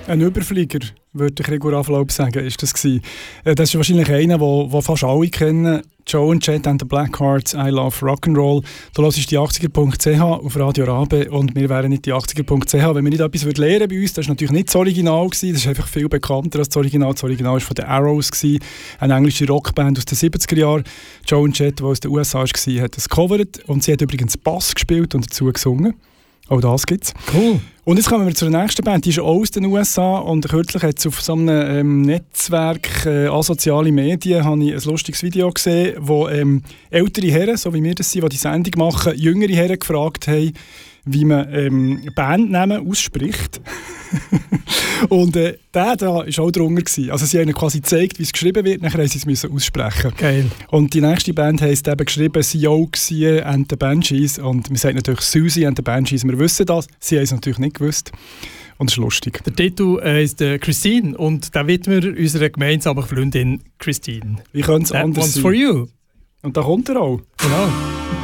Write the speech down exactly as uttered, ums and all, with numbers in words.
Ein Überflieger, würde Gregor Aflaub sagen, ist das gewesen. Das ist wahrscheinlich einer, den fast alle kennen. Joe and Jet and the Blackhearts, I Love Rock'n'Roll. Du hörst die achtziger Punkt c h auf Radio Rabe und wir wären nicht die achtziger Punkt c h, wenn wir nicht etwas lernen würden bei uns. Das war natürlich nicht das Original gewesen, das ist einfach viel bekannter als das Original. Das Original war von den Arrows gewesen, eine englische Rockband aus den siebziger Jahren. Joe and Jet, die aus den U S A war, hat das gecovert und sie hat übrigens Bass gespielt und dazu gesungen. Auch das gibt's. Cool. Und jetzt kommen wir zur nächsten Band, die ist auch aus den U S A und kürzlich hat es auf so einem ähm, Netzwerk äh, asoziale Medien habe ich ein lustiges Video gesehen, wo ähm, ältere Herren, so wie wir das sind, die die Sendung machen, jüngere Herren gefragt haben, wie man ähm, Bandnamen ausspricht. Und äh, der da war auch drunter gewesen. Also sie haben ihnen quasi gezeigt, wie es geschrieben wird, nachher haben sie es müssen aussprechen. Geil. Und die nächste Band heisst eben geschrieben Siouxsie and the Banshees. Und wir sagen natürlich Susie and the Banshees. Wir wissen das, sie haben es natürlich nicht gewusst. Und es ist lustig. Der Titel äh, ist äh, Christine und da widmen wir unserer gemeinsamen Freundin Christine. Wie könnte es anders sein? That one's for you. Und da kommt er auch. Genau.